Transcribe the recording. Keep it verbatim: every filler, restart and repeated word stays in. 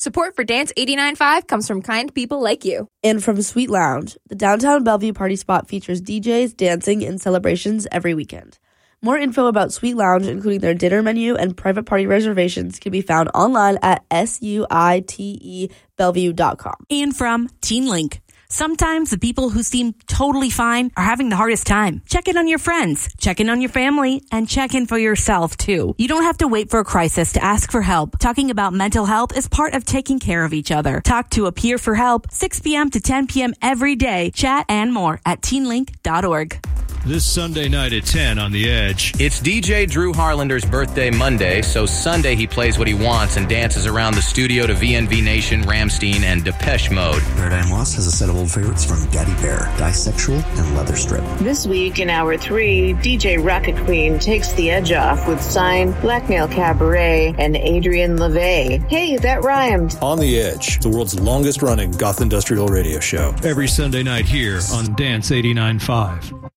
Support for Dance eighty-nine point five comes from kind people like you. And from Sweet Lounge, the downtown Bellevue party spot features D Js, dancing, and celebrations every weekend. More info about Sweet Lounge, including their dinner menu and private party reservations, can be found online at suite bellevue dot com. And from Teen Link. Sometimes the people who seem totally fine are having the hardest time. Check in on your friends, check in on your family, and check in for yourself, too. You don't have to wait for a crisis to ask for help. Talking about mental health is part of taking care of each other. Talk to a peer for help, six p.m. to ten p.m. every day. Chat and more at teen link dot org. This Sunday night at ten on The Edge. It's D J Drew Harlander's birthday Monday, so Sunday he plays what he wants and dances around the studio to V N V Nation, Rammstein, and Depeche Mode. Paradigm Lost has a set of old favorites from Daddy Bear, Disexual, and Leather Strip. This week in hour three, D J Rocket Queen takes the edge off with Sign, Blackmail Cabaret, and Adrian LaVey. Hey, that rhymed. On The Edge, the world's longest running goth industrial radio show. Every Sunday night here on Dance eighty-nine point five.